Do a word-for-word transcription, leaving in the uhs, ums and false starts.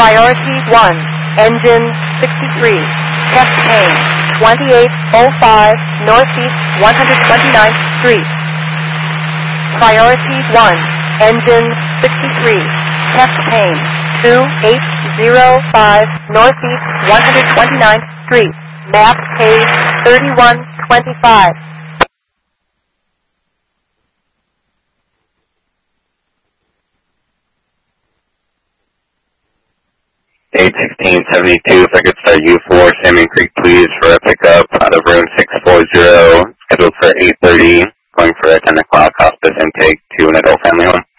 Priority one, engine sixty-three, chest pain, twenty-eight oh five Northeast one hundred twenty-ninth Street. Priority one, engine sixty-three, chest pain, twenty-eight oh five Northeast one hundred twenty-ninth Street. Map page thirty-one twenty-five. eight sixteen seventy-two, if I could start U four, Salmon Creek, please, for a pickup out of room six forty, scheduled for eight thirty, going for a ten o'clock hospice intake to an adult family home.